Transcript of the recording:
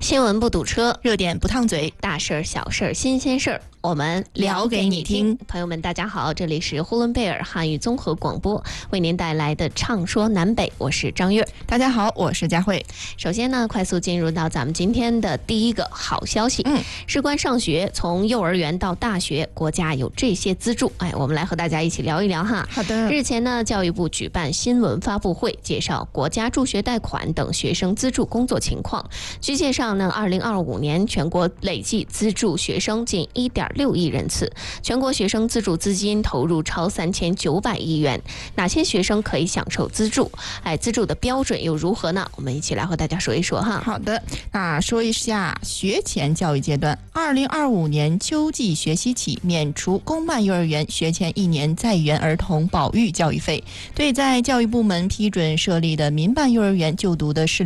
新闻不堵车， 热点不烫嘴， 大事儿、小事儿、新鲜事儿，我们聊给你听。朋友们，大家好，这里是呼伦贝尔汉语综合广播为您带来的《畅说南北》，我是张悦。 大家好，我是佳慧。 首先呢，快速进入到咱们今天的第一个好消息。事关上学，从幼儿园到大学，国家有这些资助。我们来和大家一起聊一聊哈。 好的。 日前呢，教育部举办新闻发布会，介绍国家助学贷款等学生资助工作情况。据介绍呢，2025年全国累计资助学生近1.6亿人次，全国学生资助资金投入超3900亿元。哪些学生可以享受资助？资助的标准又如何呢？我们一起来和大家说一说哈。 好的，那说一下学前教育阶段，2025年秋季学期起免除公办幼儿园学前1年在园儿童保育教育费，对在教育部门批准设立的民办幼儿园就读的适龄